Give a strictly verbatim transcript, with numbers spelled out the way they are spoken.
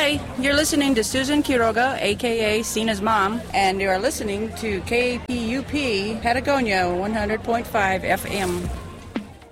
Hi, you're listening to Susan Quiroga, a k a. Sina's mom, and you are listening to K P U P Patagonia one hundred point five F M.